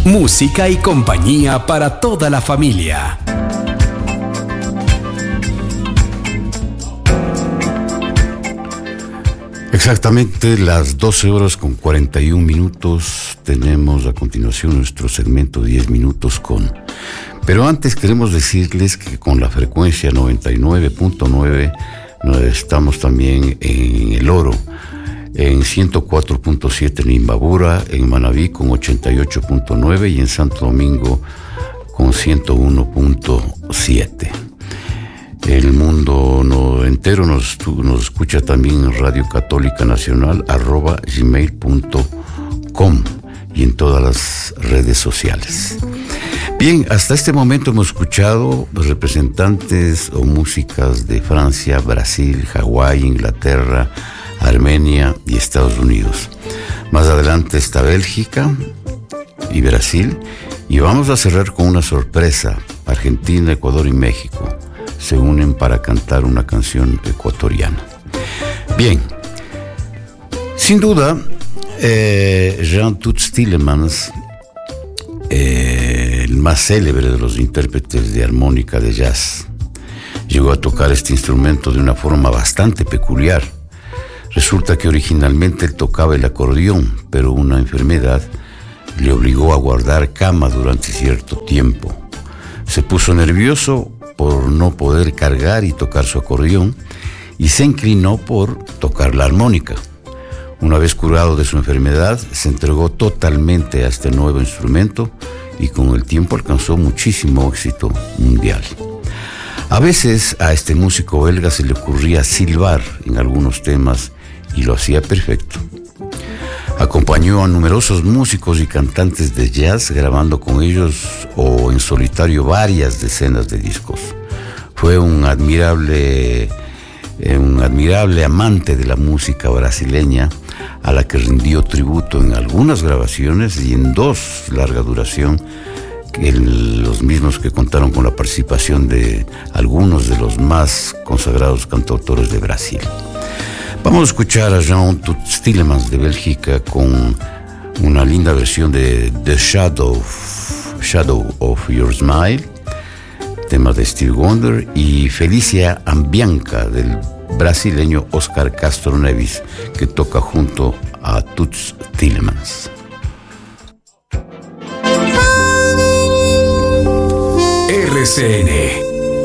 Música y compañía para toda la familia. Exactamente las 12 horas con 41 minutos. Tenemos a continuación nuestro segmento 10 minutos con. Pero antes queremos decirles que con la frecuencia 99.9 estamos también en El Oro, en 104.7 en Imbabura, en Manabí con 88.9 y en Santo Domingo con 101.7. El mundo entero nos escucha también en Radio Católica Nacional @gmail.com y en todas las redes sociales. Bien, hasta este momento hemos escuchado representantes o músicas de Francia, Brasil, Hawái, Inglaterra, Armenia y Estados Unidos. Más adelante está Bélgica y Brasil, y vamos a cerrar con una sorpresa. Argentina, Ecuador y México se unen para cantar una canción ecuatoriana. Bien, sin duda, Jean Toots Thielemans, el más célebre de los intérpretes de armónica de jazz, llegó a tocar este instrumento de una forma bastante peculiar. Resulta que originalmente él tocaba el acordeón, pero una enfermedad le obligó a guardar cama durante cierto tiempo. Se puso nervioso por no poder cargar y tocar su acordeón y se inclinó por tocar la armónica. Una vez curado de su enfermedad, se entregó totalmente a este nuevo instrumento y con el tiempo alcanzó muchísimo éxito mundial. A veces a este músico belga se le ocurría silbar en algunos temas y lo hacía perfecto. Acompañó a numerosos músicos y cantantes de jazz, grabando con ellos o en solitario varias decenas de discos. Fue un admirable amante de la música brasileña, a la que rindió tributo en algunas grabaciones y en 2 larga duración, los mismos que contaron con la participación de algunos de los más consagrados cantautores de Brasil. Vamos a escuchar a Jean Toots Thielemans de Bélgica con una linda versión de The Shadow of Your Smile, tema de Stevie Wonder, y Felicia Ambianca del brasileño Oscar Castro Neves, que toca junto a Toots Thielemans. RCN